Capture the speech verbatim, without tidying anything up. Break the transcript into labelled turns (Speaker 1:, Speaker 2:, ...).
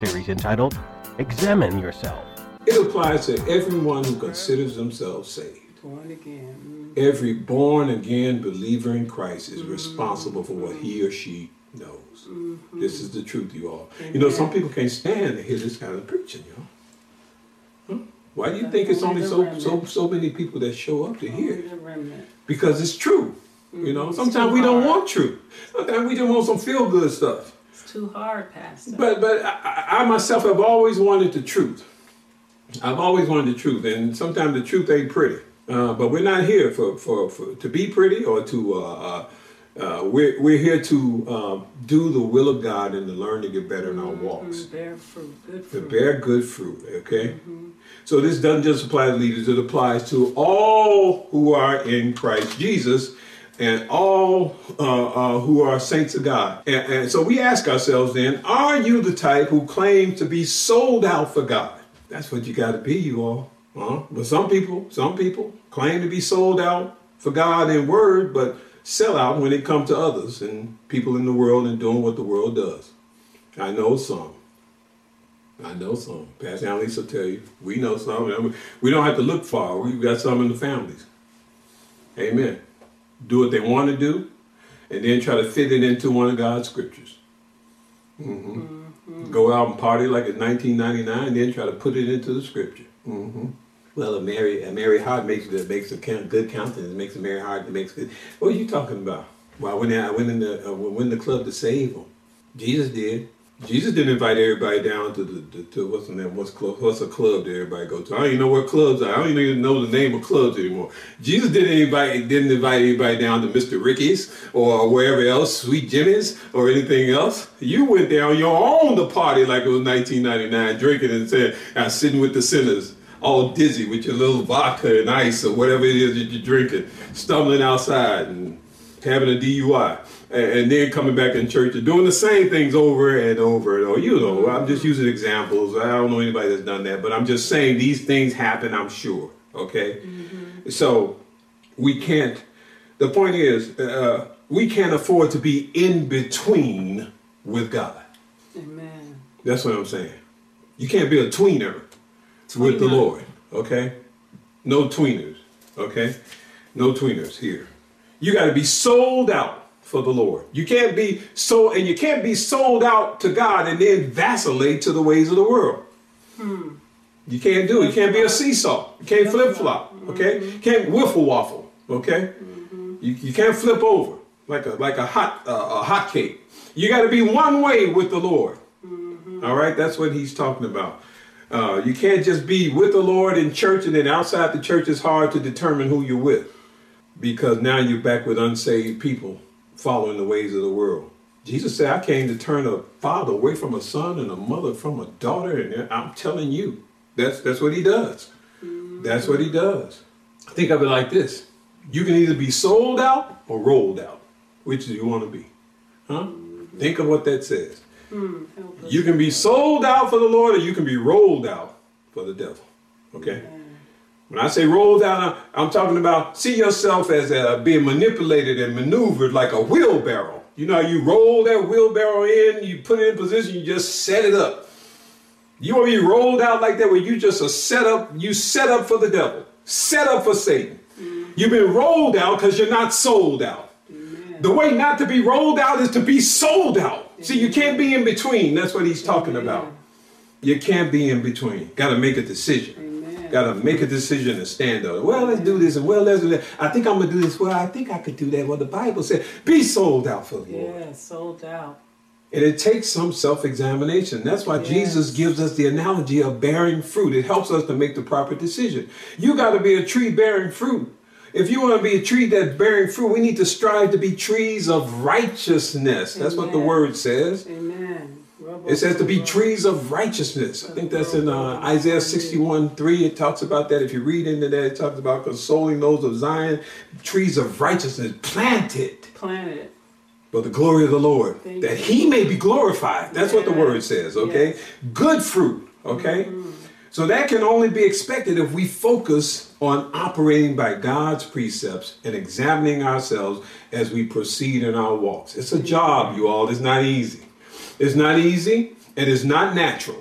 Speaker 1: series entitled Examine Yourself.
Speaker 2: It applies to everyone who considers themselves saved.
Speaker 3: Born again.
Speaker 2: Every born-again believer in Christ is mm-hmm. responsible for what he or she knows. Mm-hmm. This is the truth, you all. Amen. You know, some people can't stand to hear this kind of preaching, y'all. Huh? Why do you That's think it's only so, so so many people that show up to hear? Because it's true. Mm-hmm. You know, sometimes we don't want truth. Sometimes we just want some feel-good stuff.
Speaker 3: It's too hard, Pastor.
Speaker 2: But, but I, I myself have always wanted the truth. I've always wanted the truth, and sometimes the truth ain't pretty. Uh, but we're not here for, for, for to be pretty or to. Uh, uh, uh, we're we're here to uh, do the will of God and to learn to get better in our walks.
Speaker 3: Mm-hmm. Bear fruit, good fruit.
Speaker 2: To bear good fruit. Okay. Mm-hmm. So this doesn't just apply to leaders; it applies to all who are in Christ Jesus, and all uh, uh, who are saints of God. And, and so we ask ourselves then: are you the type who claims to be sold out for God? That's what you got to be, you all. Huh? But some people, some people claim to be sold out for God in word, but sell out when it comes to others and people in the world and doing what the world does. I know some. I know some. Pastor Annalise will tell you. We know some. We don't have to look far. We've got some in the families. Amen. Do what they want to do and then try to fit it into one of God's scriptures. Mm-hmm. Mm-hmm. Go out and party like it's nineteen ninety-nine, and then try to put it into the scripture. Mm-hmm. Well, a merry a merry heart makes it makes a good countenance, makes a merry heart that makes good. What are you talking about? Well, when I went in the uh, went in the club to save them, Jesus did. Jesus didn't invite everybody down to the, the to what's the name? What's club? What's a club that everybody go to? I don't even know what clubs are. I don't even know the name of clubs anymore. Jesus didn't invite didn't invite anybody down to Mister Ricky's or wherever else, Sweet Jimmy's or anything else. You went there on your own to party like it was nineteen ninety-nine, drinking and saying, "I'm sitting with the sinners." All dizzy with your little vodka and ice or whatever it is that you're drinking, stumbling outside and having a D U I, and, and then coming back in church and doing the same things over and over and over. You know, I'm just using examples. I don't know anybody that's done that, but I'm just saying these things happen, I'm sure, okay? Mm-hmm. So we can't, the point is, uh, we can't afford to be in between with God.
Speaker 3: Amen.
Speaker 2: That's what I'm saying. You can't be a tweener. With the Lord, okay? No tweeners, okay? No tweeners here. You got to be sold out for the Lord. You can't be so, and you can't be sold out to God and then vacillate to the ways of the world. Hmm. You can't do it. You can't be a seesaw. You can't flip flop, okay? You can't wiffle waffle, okay? Mm-hmm. You, you can't flip over like a like a hot uh, a hot cake. You got to be one way with the Lord. Mm-hmm. All right, that's what he's talking about. Uh, you can't just be with the Lord in church and then outside the church it's hard to determine who you're with, because now you're back with unsaved people following the ways of the world. Jesus said, I came to turn a father away from a son and a mother from a daughter, and I'm telling you, that's that's what he does. That's what he does. Think of it like this. You can either be sold out or rolled out. Which do you want to be? Huh? Think of what that says. Mm, you can be sold out for the Lord, or you can be rolled out for the devil. Okay? Yeah. When I say rolled out, I'm talking about see yourself as uh, being manipulated and maneuvered like a wheelbarrow. You know, you roll that wheelbarrow in, you put it in position, you just set it up. You want to be rolled out like that, where you just are set up, you set up for the devil, set up for Satan. Mm. You've been rolled out because you're not sold out. Mm. The way not to be rolled out is to be sold out. See, you can't be in between. That's what he's talking Amen. About. You can't be in between. Got to make a decision. Got to make a decision and stand on it. Well, let's do this, and well, let's do that. I think I'm going to do this. Well, I think I could do that. Well, the Bible said, be sold out for the Lord.
Speaker 3: Yeah, sold out.
Speaker 2: And it takes some self-examination. That's why yes. Jesus gives us the analogy of bearing fruit. It helps us to make the proper decision. You got to be a tree bearing fruit. If you want to be a tree that's bearing fruit, we need to strive to be trees of righteousness. That's Amen. What the word says.
Speaker 3: Amen.
Speaker 2: It says to be trees of righteousness. I think that's in uh, Isaiah sixty-one three. It talks about that. If you read into that, it talks about consoling those of Zion, trees of righteousness, planted.
Speaker 3: Planted.
Speaker 2: For the glory of the Lord,
Speaker 3: Thank
Speaker 2: that
Speaker 3: you.
Speaker 2: he may be glorified. That's yes. what the word says, okay?
Speaker 3: Yes.
Speaker 2: Good fruit, okay? Mm-hmm. So that can only be expected if we focus on operating by God's precepts and examining ourselves as we proceed in our walks. It's a job, you all. It's not easy. It's not easy. It is not natural